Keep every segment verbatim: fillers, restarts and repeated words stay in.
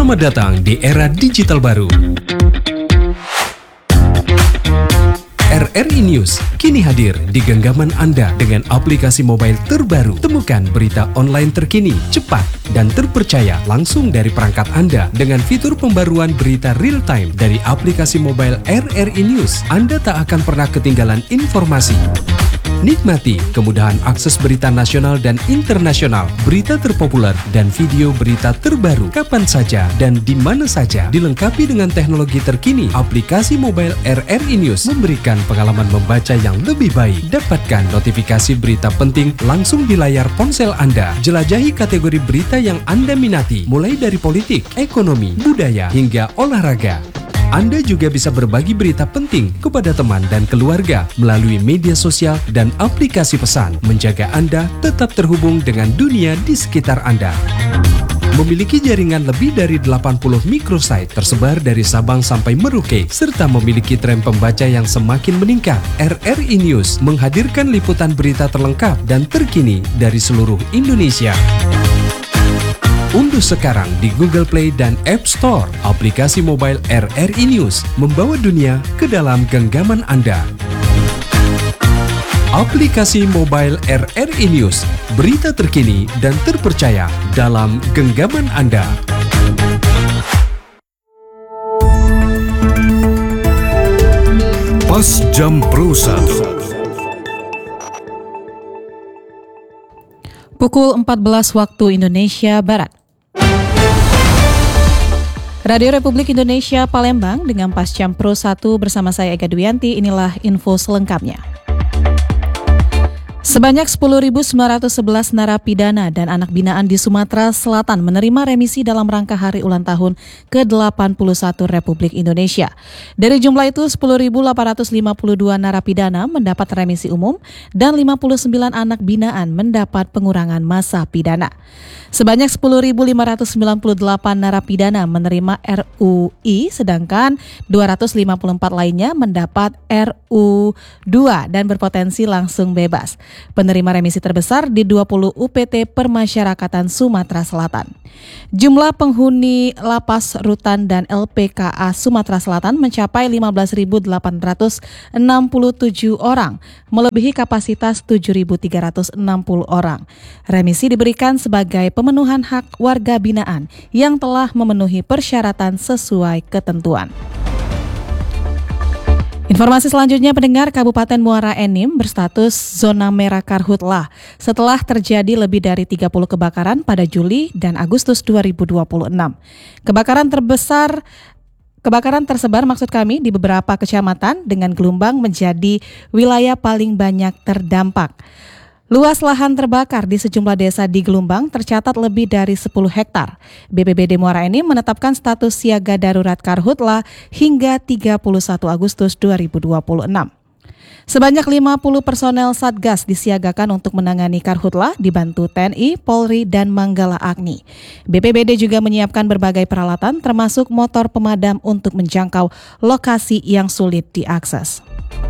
Selamat datang di era digital baru. R R I News kini hadir di genggaman Anda dengan aplikasi mobile terbaru. Temukan berita online terkini, cepat, dan terpercaya langsung dari perangkat Anda dengan fitur pembaruan berita real time dari aplikasi mobile R R I News. Anda tak akan pernah ketinggalan informasi. Nikmati kemudahan akses berita nasional dan internasional, berita terpopuler, dan video berita terbaru kapan saja dan di mana saja. Dilengkapi dengan teknologi terkini, aplikasi mobile R R I News memberikan pengalaman membaca yang lebih baik. Dapatkan notifikasi berita penting langsung di layar ponsel Anda. Jelajahi kategori berita yang Anda minati, mulai dari politik, ekonomi, budaya, hingga olahraga. Anda juga bisa berbagi berita penting kepada teman dan keluarga melalui media sosial dan aplikasi pesan, menjaga Anda tetap terhubung dengan dunia di sekitar Anda. Memiliki jaringan lebih dari delapan puluh microsite tersebar dari Sabang sampai Merauke, serta memiliki tren pembaca yang semakin meningkat. R R I News menghadirkan liputan berita terlengkap dan terkini dari seluruh Indonesia. Unduh sekarang di Google Play dan App Store aplikasi mobile R R I News, membawa dunia ke dalam genggaman Anda. Aplikasi mobile R R I News, berita terkini dan terpercaya dalam genggaman Anda. Pas Jam Pro satu. Pukul empat belas waktu Indonesia Barat. Radio Republik Indonesia Palembang dengan Pasjam Pro satu bersama saya Ega Duyanti, inilah info selengkapnya. Sebanyak sepuluh ribu sembilan ratus sebelas narapidana dan anak binaan di Sumatera Selatan menerima remisi dalam rangka hari ulang tahun ke delapan puluh satu Republik Indonesia. Dari jumlah itu, sepuluh ribu delapan ratus lima puluh dua narapidana mendapat remisi umum dan lima puluh sembilan anak binaan mendapat pengurangan masa pidana. Sebanyak sepuluh ribu lima ratus sembilan puluh delapan narapidana menerima R U I, sedangkan dua ratus lima puluh empat lainnya mendapat R U dua dan berpotensi langsung bebas. Penerima remisi terbesar di dua puluh U P T Permasyarakatan Sumatera Selatan. Jumlah penghuni lapas, rutan, dan L P K A Sumatera Selatan mencapai lima belas ribu delapan ratus enam puluh tujuh orang, melebihi kapasitas tujuh ribu tiga ratus enam puluh orang. Remisi diberikan sebagai pemenuhan hak warga binaan yang telah memenuhi persyaratan sesuai ketentuan. Informasi selanjutnya, pendengar, Kabupaten Muara Enim berstatus zona merah Karhutlah setelah terjadi lebih dari tiga puluh kebakaran pada Juli dan Agustus dua ribu dua puluh enam. Kebakaran terbesar Kebakaran tersebar maksud kami di beberapa kecamatan dengan Gelombang menjadi wilayah paling banyak terdampak. Luas lahan terbakar di sejumlah desa di Gelombang tercatat lebih dari sepuluh hektar. B P B D Muara Enim menetapkan status siaga darurat Karhutlah hingga tiga puluh satu Agustus dua ribu dua puluh enam. Sebanyak lima puluh personel Satgas disiagakan untuk menangani Karhutlah dibantu T N I, Polri, dan Manggala Agni. B P B D juga menyiapkan berbagai peralatan termasuk motor pemadam untuk menjangkau lokasi yang sulit diakses.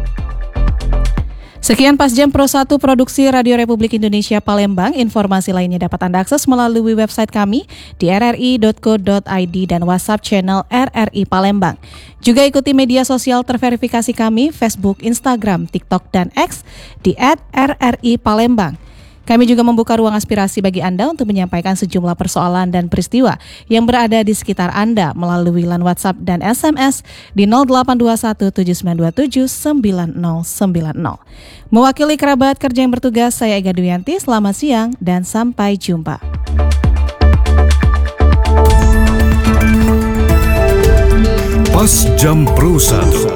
Sekian Pasjam Pro satu Produksi Radio Republik Indonesia Palembang. Informasi lainnya dapat Anda akses melalui website kami di r r i dot co dot i d dan WhatsApp channel R R I Palembang. Juga ikuti media sosial terverifikasi kami, Facebook, Instagram, TikTok, dan X di at R R I Palembang. Kami juga membuka ruang aspirasi bagi Anda untuk menyampaikan sejumlah persoalan dan peristiwa yang berada di sekitar Anda melalui line WhatsApp dan S M S di nol delapan dua satu tujuh sembilan dua tujuh sembilan nol sembilan nol. Mewakili kerabat kerja yang bertugas, saya Ega Duyanti. Selamat siang dan sampai jumpa. Pas Jam Pro satu.